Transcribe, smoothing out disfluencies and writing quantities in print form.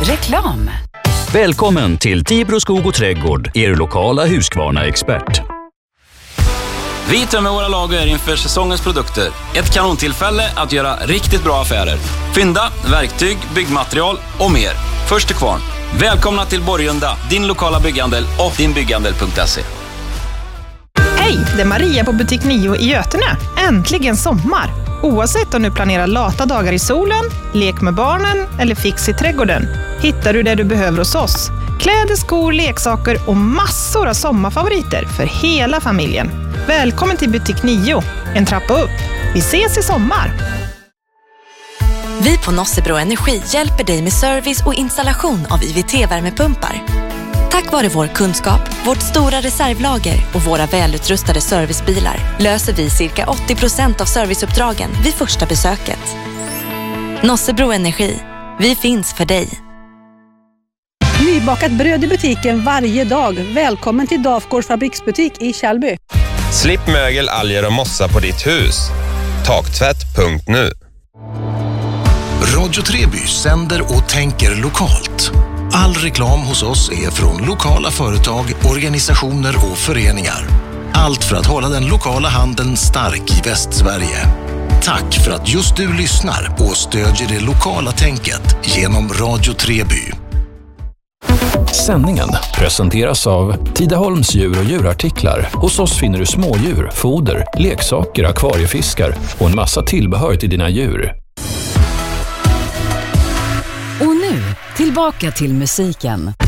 Reklam. Välkommen till Tibro skog och trädgård, er lokala Husqvarna-expert. Vi tömmer våra lager inför säsongens produkter. Ett kanontillfälle att göra riktigt bra affärer. Fynda, verktyg, byggmaterial och mer. Först till kvarn. Välkomna till Borgunda, din lokala bygghandel och dinbygghandel.se. Hej, det är Maria på butik 9 i Götene. Äntligen sommar! Oavsett om du planerar lata dagar i solen, lek med barnen eller fix i trädgården, hittar du det du behöver hos oss. Kläder, skor, leksaker och massor av sommarfavoriter för hela familjen. Välkommen till butik 9, en trappa upp. Vi ses i sommar! Vi på Nossebro Energi hjälper dig med service och installation av IVT-värmepumpar. Tack vare vår kunskap, vårt stora reservlager och våra välutrustade servicebilar löser vi cirka 80% av serviceuppdragen vid första besöket. Nossebro Energi. Vi finns för dig. Nybakat bröd i butiken varje dag. Välkommen till Dafgårds fabriksbutik i Kjellby. Slipp mögel, alger och mossa på ditt hus. Taktvätt.nu. Radio Treby sänder och tänker lokalt. All reklam hos oss är från lokala företag, organisationer och föreningar. Allt för att hålla den lokala handeln stark i Västsverige. Tack för att just du lyssnar och stödjer det lokala tänket genom Radio Treby. Sändningen presenteras av Tidaholms djur och djurartiklar. Hos oss finner du smådjur, foder, leksaker, akvariefiskar och en massa tillbehör till dina djur. Och nu, tillbaka till musiken.